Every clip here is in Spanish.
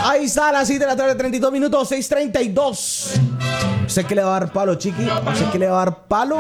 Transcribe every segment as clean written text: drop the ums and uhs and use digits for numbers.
Ahí está, a las 6 de la tarde, 32 minutos, 6:32. ¿Usted qué le va a dar palo, Chiqui? ¿Usted qué le va a dar palo?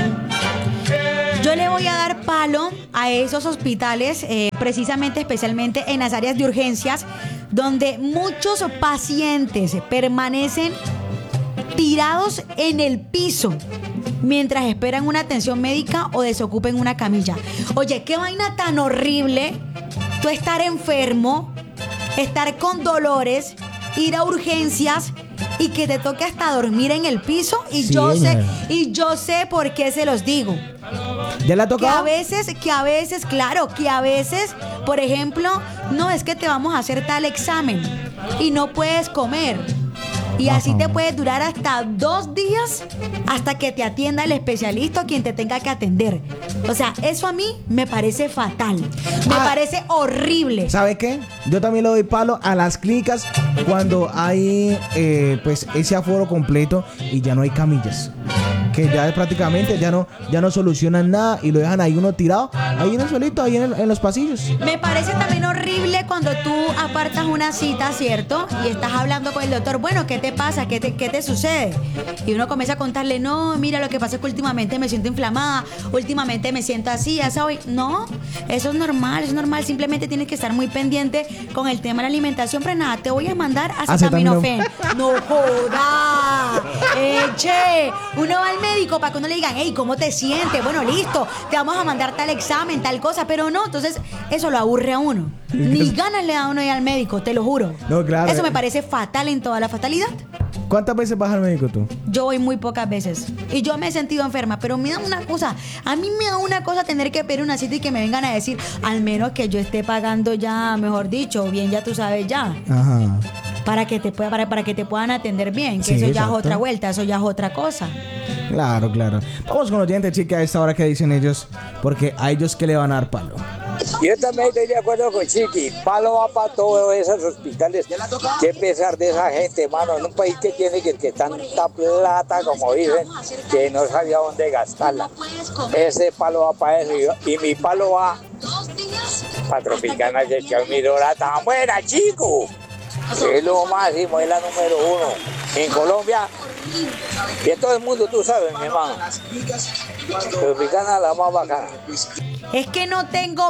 Yo le voy a dar palo a esos hospitales, precisamente, especialmente en las áreas de urgencias, donde muchos pacientes permanecen tirados en el piso mientras esperan una atención médica o desocupen una camilla. Oye, qué vaina tan horrible tú estar enfermo, estar con dolores, ir a urgencias y que te toque hasta dormir en el piso. Y Sí, yo sé por qué se los digo. ¿Ya le ha Que tocado? a veces, por ejemplo, no es que te vamos a hacer tal examen y no puedes comer. Y así te puede durar hasta 2 días hasta que te atienda el especialista o quien te tenga que atender. O sea, eso a mí me parece fatal. Me parece horrible. ¿Sabe qué? Yo también le doy palo a las clínicas cuando hay pues ese aforo completo y ya no hay camillas. Que ya prácticamente ya no solucionan nada y lo dejan ahí uno tirado, ahí en el suelito, ahí en los pasillos. Me parece también horrible cuando tú apartas una cita, ¿cierto? Y estás hablando con el doctor. Bueno, ¿qué te pasa? ¿Qué te sucede? Y uno comienza a contarle, no, mira, lo que pasa es que últimamente me siento inflamada, últimamente me siento así, ya sabes. No, eso es normal. Simplemente tienes que estar muy pendiente con el tema de la alimentación. Pero nada, te voy a mandar acetaminofén. ¡No joda! Che, uno va al médico para que uno le digan, hey, ¿cómo te sientes? Bueno, listo, te vamos a mandar tal examen, tal cosa, pero no, entonces eso lo aburre a uno. Ni ganas le da a uno ir al médico, te lo juro. No, claro. Eso me parece fatal en toda la fatalidad. ¿Cuántas veces vas al médico tú? Yo voy muy pocas veces y yo me he sentido enferma, pero me da una cosa, a mí me da una cosa tener que pedir una cita y que me vengan a decir, al menos que yo esté pagando ya, mejor dicho, bien ya tú sabes ya. Ajá. Para que te puedan atender bien, que Sí, eso ya exacto. es otra vuelta, eso ya es otra cosa. Claro. Vamos con los oyentes, chica, a esta hora que dicen ellos, porque a ellos que le van a dar palo. Yo también estoy de acuerdo con Chiqui. Palo va para todos esos hospitales. Qué pesar de esa gente, mano. En un país que tiene que tanta plata, como dicen, que no sabía dónde gastarla. Ese palo va para eso. Y mi palo va para Tropicana, que es mi dora tan buena, chico. Es lo máximo, es la número 1. En Colombia y en todo el mundo, tú sabes, mi hermano. Tropicana la más bacana. Es que no tengo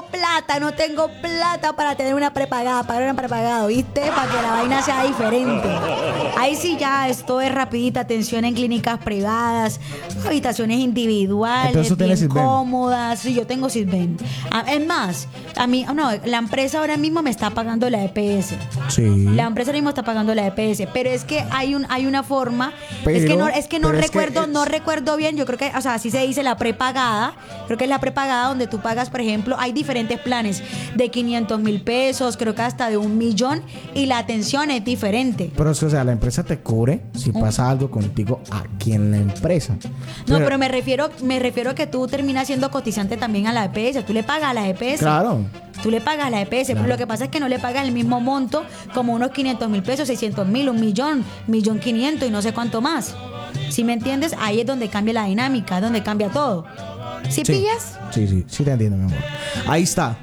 plata para tener una prepagada, pagar una prepagada, ¿viste? Para que la vaina sea diferente. Ahí sí ya esto es rapidita, atención en clínicas privadas, habitaciones individuales, Entonces, ¿tú bien tienes Sisbén? cómodas. Sí, yo tengo Sisbén. Es más, a mí, no, la empresa ahora mismo me está pagando la EPS. Sí. La empresa ahora mismo está pagando la EPS, pero es que hay una forma, Pero- es que no pero es que recuerdo, es- no recuerdo bien, yo creo que, o sea, así se dice la prepagada, creo que es la prepagada donde tú pagas, por ejemplo, hay diferentes planes de 500,000 pesos, creo que hasta de 1,000,000 y la atención es diferente. Pero es que, o sea, la empresa te cubre si pasa algo contigo aquí en la empresa. No, pero me refiero a que tú terminas siendo cotizante también a la EPS, tú le pagas a la EPS. Claro. Tú le pagas a la EPS, pero lo que pasa es que no le pagas el mismo monto como unos 500,000 pesos, 600,000, 1,000,000, 1,500,000 y no sé cuánto más. ¿Sí me entiendes? Ahí es donde cambia la dinámica, donde cambia todo. ¿Sí pillas? Sí te entiendo, mi amor. Ahí está.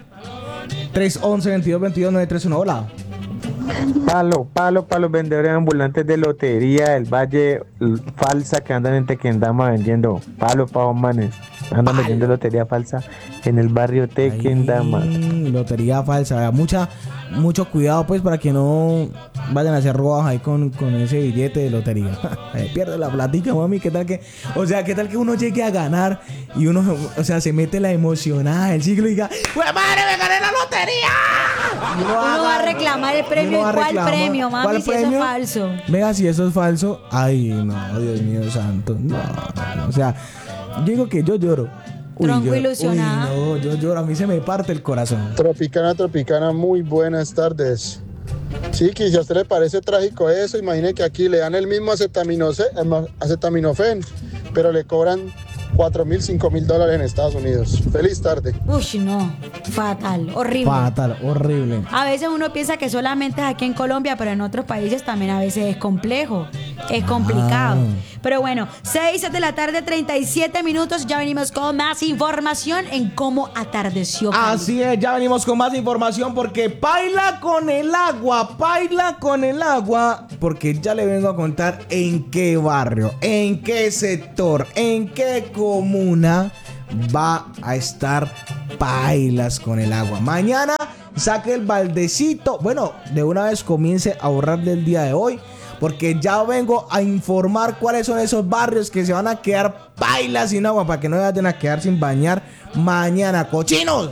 311-2222-931. Hola. Palo para los vendedores ambulantes de lotería del Valle falsa que andan en Tequendama vendiendo. Palo para los manes. Andan vendiendo lotería falsa en el barrio Tequendama. Ay, lotería falsa. Mucho cuidado, pues, para que no vayan a hacer robas ahí con ese billete de lotería. Pierde la platica, mami. ¿Qué tal que uno llegue a ganar y uno, o sea, se mete la emocionada del siglo y diga, ¡pues madre, me gané la lotería! Y Uno va a reclamar el premio. uno va a ¿Cuál reclamar. premio, mami? ¿Cuál Si eso premio? es falso. Venga, si eso es falso, ay, no, Dios mío santo. No. O sea, yo digo que yo lloro. Tronco ilusionado. No, yo lloro, a mí se me parte el corazón. Tropicana, muy buenas tardes. Sí, que si a usted le parece trágico eso, imagine que aquí le dan el mismo acetaminofén, pero le cobran $4.000, $5.000 en Estados Unidos. Feliz tarde. Uy, no, fatal, horrible. Fatal, horrible. A veces uno piensa que solamente es aquí en Colombia, pero en otros países también a veces es complejo, es complicado. Pero bueno, 6 de la tarde, 37 minutos, ya venimos con más información en cómo atardeció Cali. Así es, ya venimos con más información porque paila con el agua, porque ya le vengo a contar en qué barrio, en qué sector, en qué comuna va a estar pailas con el agua. Mañana saque el baldecito, bueno, de una vez comience a ahorrar del día de hoy, porque ya vengo a informar cuáles son esos barrios que se van a quedar pailas sin agua para que no vayan a quedar sin bañar mañana, cochinos.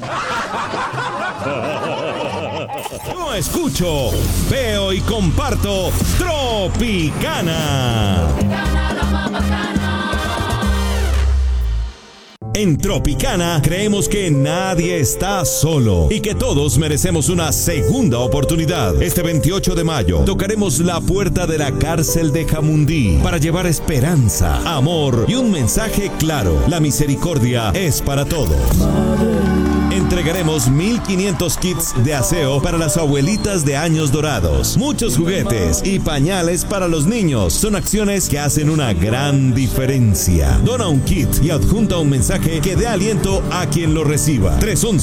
Yo escucho, veo y comparto Tropicana. En Tropicana creemos que nadie está solo y que todos merecemos una segunda oportunidad. Este 28 de mayo tocaremos la puerta de la cárcel de Jamundí para llevar esperanza, amor y un mensaje claro. La misericordia es para todos. Entregaremos 1,500 kits de aseo para las abuelitas de años dorados, muchos juguetes y pañales para los niños. Son acciones que hacen una gran diferencia. Dona un kit y adjunta un mensaje que dé aliento a quien lo reciba.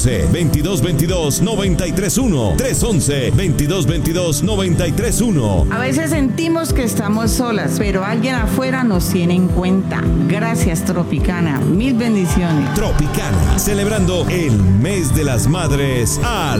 311-2222-931. 311-2222-931. A veces sentimos que estamos solas, pero alguien afuera nos tiene en cuenta. Gracias, Tropicana. Mil bendiciones. Tropicana, celebrando el mes de las madres al